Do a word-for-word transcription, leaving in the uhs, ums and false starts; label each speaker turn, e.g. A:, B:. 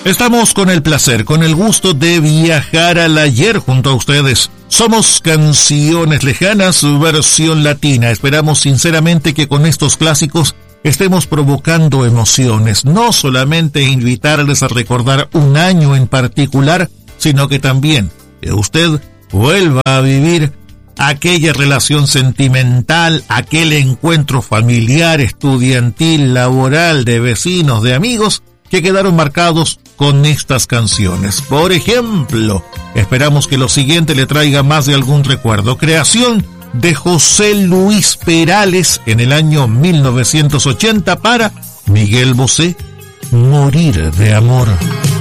A: Estamos con el placer, con el gusto de viajar al ayer junto a ustedes. Somos Canciones Lejanas, versión latina. Esperamos sinceramente que con estos clásicos estemos provocando emociones. No solamente invitarles a recordar un año en particular, sino que también que usted vuelva a vivir aquella relación sentimental, aquel encuentro familiar, estudiantil, laboral, de vecinos, de amigos, que quedaron marcados con estas canciones. Por ejemplo, esperamos que lo siguiente le traiga más de algún recuerdo. Creación de José Luis Perales en el año mil novecientos ochenta para Miguel Bosé, Morir de amor.